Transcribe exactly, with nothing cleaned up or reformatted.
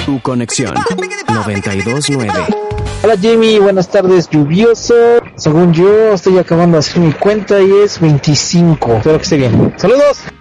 Tu conexión noventa y dos punto nueve. Hola Jamie, buenas tardes, lluvioso. Según yo, estoy acabando de hacer mi cuenta y es veinticinco. Espero que esté bien. ¡Saludos!